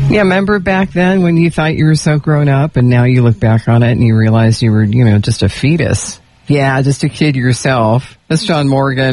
Yeah, remember back then when you thought you were so grown up and now you look back on it and you realize you were, just a fetus. Yeah, just a kid yourself. That's John Morgan.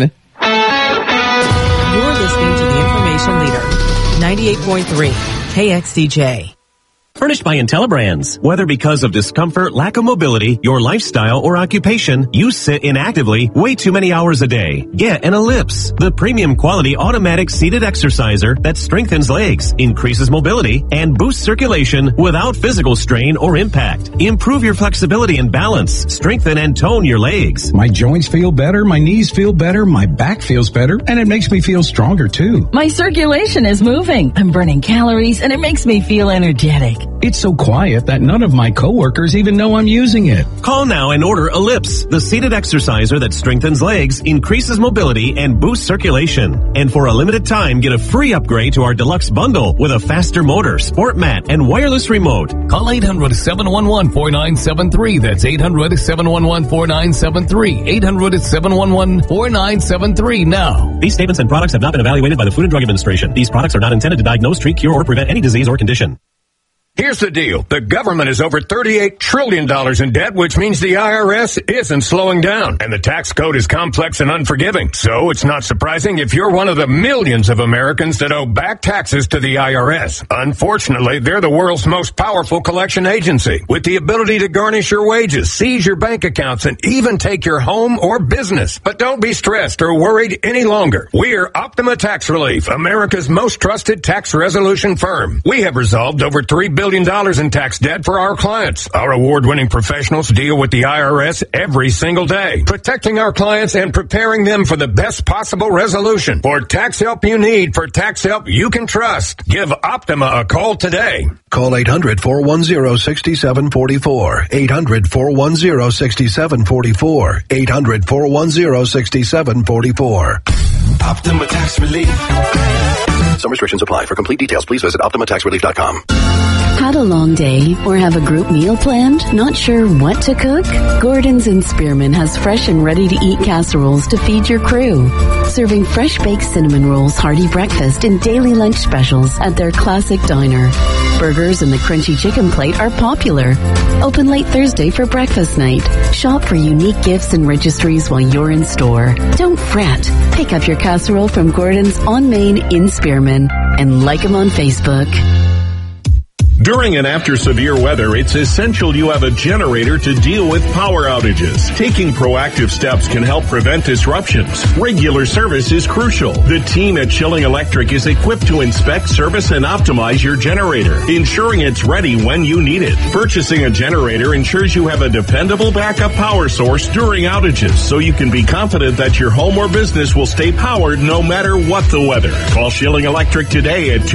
You're listening to the Information Leader, 98.3 KXDJ. Furnished by IntelliBrands. Whether because of discomfort, lack of mobility, your lifestyle, or occupation, you sit inactively way too many hours a day. Get an Ellipse, the premium quality automatic seated exerciser that strengthens legs, increases mobility, and boosts circulation without physical strain or impact. Improve your flexibility and balance. Strengthen and tone your legs. My joints feel better, my knees feel better, my back feels better, and it makes me feel stronger too. My circulation is moving. I'm burning calories, and it makes me feel energetic. It's so quiet that none of my coworkers even know I'm using it. Call now and order Ellipse, the seated exerciser that strengthens legs, increases mobility, and boosts circulation. And for a limited time, get a free upgrade to our deluxe bundle with a faster motor, sport mat, and wireless remote. Call 800-711-4973. That's 800-711-4973. 800-711-4973 now. These statements and products have not been evaluated by the Food and Drug Administration. These products are not intended to diagnose, treat, cure, or prevent any disease or condition. Here's the deal. The government is over $38 trillion in debt, which means the IRS isn't slowing down. And the tax code is complex and unforgiving. So it's not surprising if you're one of the millions of Americans that owe back taxes to the IRS. Unfortunately, they're the world's most powerful collection agency, with the ability to garnish your wages, seize your bank accounts, and even take your home or business. But don't be stressed or worried any longer. We're Optima Tax Relief, America's most trusted tax resolution firm. We have resolved over $3 billion in tax debt for our clients. Our award-winning professionals deal with the IRS every single day, protecting our clients and preparing them for the best possible resolution. For tax help you need, for tax help you can trust, give Optima a call today. Call 800-410-6744. 800-410-6744. 800-410-6744. Optima Tax Relief. Some restrictions apply. For complete details, please visit OptimaTaxRelief.com. Had a long day or have a group meal planned? Not sure what to cook? Gordon's in Spearman has fresh and ready-to-eat casseroles to feed your crew. Serving fresh-baked cinnamon rolls, hearty breakfast, and daily lunch specials at their classic diner. Burgers and the crunchy chicken plate are popular. Open late Thursday for breakfast night. Shop for unique gifts and registries while you're in store. Don't fret. Pick up your casserole from Gordon's on Main in Spearman and like them on Facebook. During and after severe weather, it's essential you have a generator to deal with power outages. Taking proactive steps can help prevent disruptions. Regular service is crucial. The team at Schilling Electric is equipped to inspect, service, and optimize your generator, ensuring it's ready when you need it. Purchasing a generator ensures you have a dependable backup power source during outages, so you can be confident that your home or business will stay powered no matter what the weather. Call Schilling Electric today at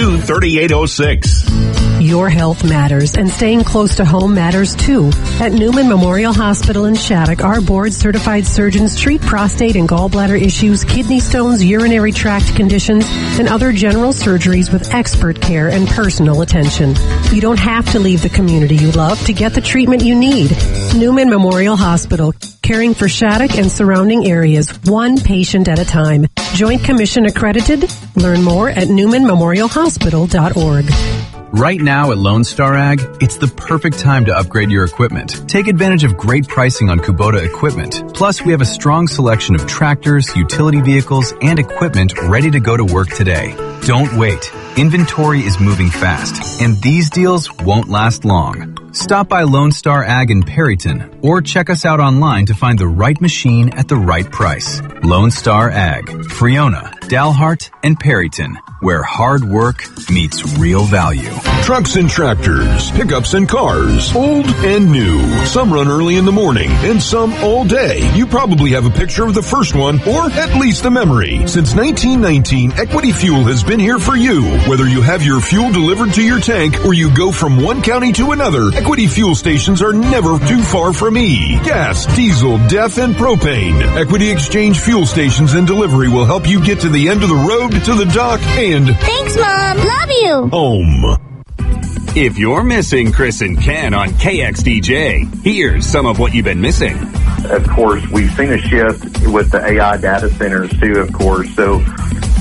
202-3806. Your health matters, and staying close to home matters too. At Newman Memorial Hospital in Shattuck, our board-certified surgeons treat prostate and gallbladder issues, kidney stones, urinary tract conditions, and other general surgeries with expert care and personal attention. You don't have to leave the community you love to get the treatment you need. Newman Memorial Hospital, caring for Shattuck and surrounding areas, one patient at a time. Joint Commission accredited. Learn more at newmanmemorialhospital.org. Right now at Lone Star Ag, it's the perfect time to upgrade your equipment. Take advantage of great pricing on Kubota equipment. Plus, we have a strong selection of tractors, utility vehicles, and equipment ready to go to work today. Don't wait. Inventory is moving fast, and these deals won't last long. Stop by Lone Star Ag in Perryton, or check us out online to find the right machine at the right price. Lone Star Ag, Friona, Dalhart, and Perryton, where hard work meets real value. Trucks and tractors, pickups and cars, old and new. Some run early in the morning and some all day. You probably have a picture of the first one, or at least a memory. Since 1919, Equity Fuel has been here for you. Whether you have your fuel delivered to your tank or you go from one county to another, Equity Fuel stations are never too far from E. Gas, diesel, DEF, and propane. Equity Exchange fuel stations and delivery will help you get to the end of the road, to the dock, and... Thanks, Mom. Love you. Home. If you're missing Chris and Ken on KXDJ, here's some of what you've been missing. Of course, we've seen a shift with the AI data centers too, of course. So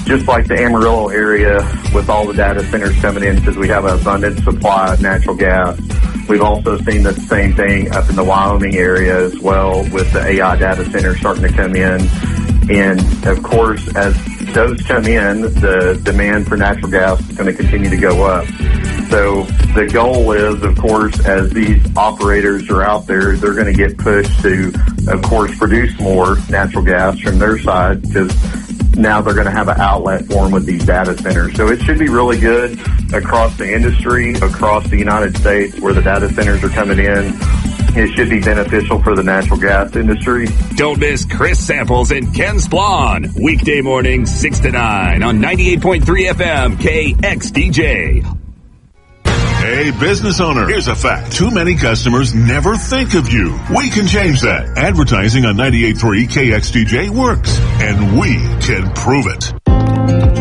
just like the Amarillo area with all the data centers coming in, because we have an abundant supply of natural gas. We've also seen the same thing up in the Wyoming area as well, with the AI data centers starting to come in. And of course, as those come in, the demand for natural gas is going to continue to go up. So the goal is, of course, as these operators are out there, they're going to get pushed to, of course, produce more natural gas from their side, because now they're going to have an outlet for them with these data centers. So it should be really good across the industry, across the United States, where the data centers are coming in. It should be beneficial for the natural gas industry. Don't miss Chris Samples and Ken Splon. Weekday mornings, 6 to 9 on 98.3 FM KXDJ. Hey, business owner, here's a fact. Too many customers never think of you. We can change that. Advertising on 98.3 KXDJ works, and we can prove it.